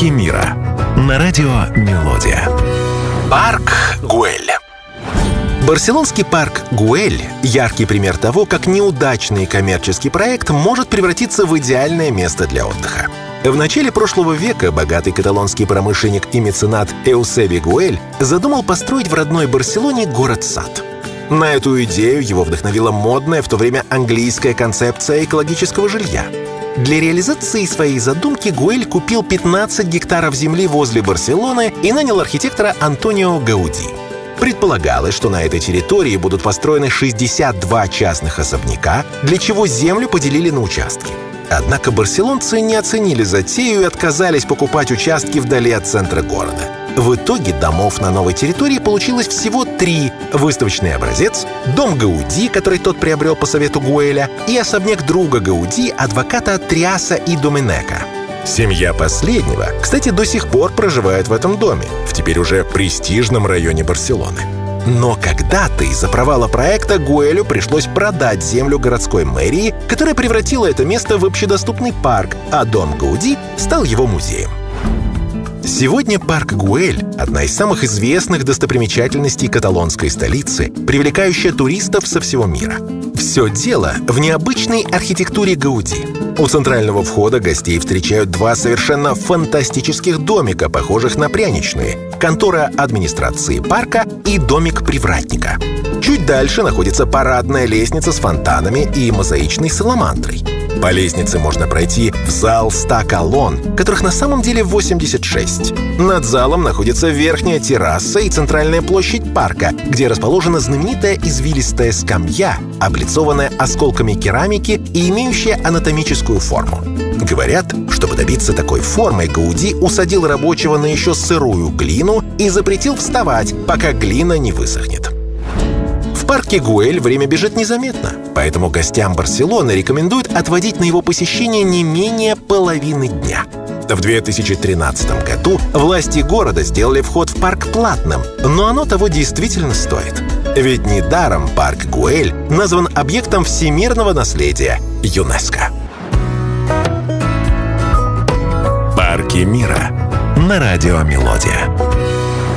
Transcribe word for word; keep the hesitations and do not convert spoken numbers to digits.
Парки мира на радио «Мелодия». Парк Güell. Барселонский парк Güell – яркий пример того, как неудачный коммерческий проект может превратиться в идеальное место для отдыха. В начале прошлого века богатый каталонский промышленник и меценат Эусеби Güell задумал построить в родной Барселоне город-сад. На эту идею его вдохновила модная в то время английская концепция экологического жилья. Для реализации своей задумки Güell купил пятнадцать гектаров земли возле Барселоны и нанял архитектора Антонио Гауди. Предполагалось, что на этой территории будут построены шестьдесят два частных особняка, для чего землю поделили на участки. Однако барселонцы не оценили затею и отказались покупать участки вдали от центра города. В итоге домов на новой территории получилось всего три: выставочный образец, дом Гауди, который тот приобрел по совету Güell, и особняк друга Гауди, адвоката Триаса и Доменека. Семья последнего, кстати, до сих пор проживает в этом доме, в теперь уже престижном районе Барселоны. Но когда-то из-за провала проекта Güell'у пришлось продать землю городской мэрии, которая превратила это место в общедоступный парк, а дом Гауди стал его музеем. Сегодня парк Güell – одна из самых известных достопримечательностей каталонской столицы, привлекающая туристов со всего мира. Все дело в необычной архитектуре Гауди. У центрального входа гостей встречают два совершенно фантастических домика, похожих на пряничные: контора администрации парка и домик привратника. Чуть дальше находится парадная лестница с фонтанами и мозаичной саламандрой. По лестнице можно пройти в зал ста колонн, которых на самом деле восемьдесят шесть. Над залом находится верхняя терраса и центральная площадь парка, где расположена знаменитая извилистая скамья, облицованная осколками керамики и имеющая анатомическую форму. Говорят, чтобы добиться такой формы, Гауди усадил рабочего на еще сырую глину и запретил вставать, пока глина не высохнет. В парке Güell время бежит незаметно, поэтому гостям Барселоны рекомендуют отводить на его посещение не менее половины дня. В две тысячи тринадцатом году власти города сделали вход в парк платным, но оно того действительно стоит. Ведь недаром парк Güell назван объектом всемирного наследия ЮНЕСКО. Парки мира на радио «Мелодия».